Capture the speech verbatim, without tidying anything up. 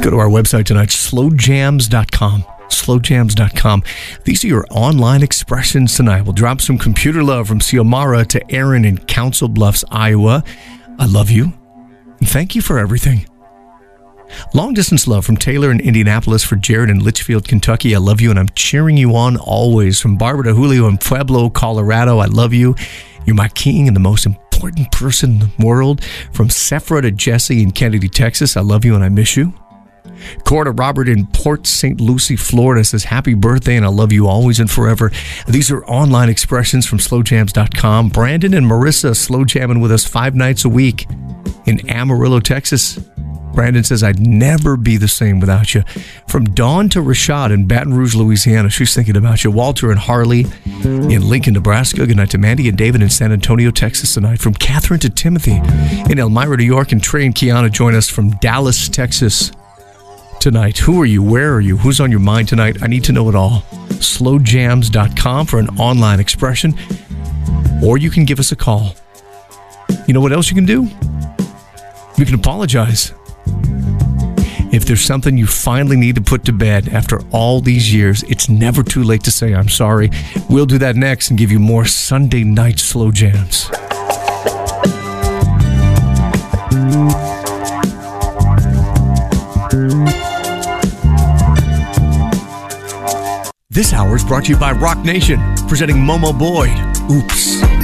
Let's go to our website tonight, slow jams dot com. slow jams dot com. These are your online expressions tonight. We'll drop some computer love from Xiomara to Aaron in Council Bluffs, Iowa. I love you. And thank you for everything. Long distance love from Taylor in Indianapolis for Jared in Litchfield, Kentucky. I love you and I'm cheering you on always. From Barbara to Julio in Pueblo, Colorado. I love you. You're my king and the most important person in the world. From Sephra to Jesse in Kennedy, Texas. I love you and I miss you. Cora to Robert in Port Saint Lucie, Florida says, happy birthday and I love you always and forever. These are online expressions from slow jams dot com. Brandon and Marissa slow jamming with us five nights a week in Amarillo, Texas. Brandon says, I'd never be the same without you. From Dawn to Rashad in Baton Rouge, Louisiana. She's thinking about you. Walter and Harley in Lincoln, Nebraska. Good night to Mandy and David in San Antonio, Texas tonight. From Catherine to Timothy in Elmira, New York. And Trey and Kiana join us from Dallas, Texas tonight. Who are you? Where are you? Who's on your mind tonight? I need to know it all. slow jams dot com for an online expression. Or you can give us a call. You know what else you can do? You can apologize. If there's something you finally need to put to bed after all these years, it's never too late to say, I'm sorry. We'll do that next and give you more Sunday night slow jams. This hour is brought to you by Rock Nation, presenting Momo Boyd. Oops.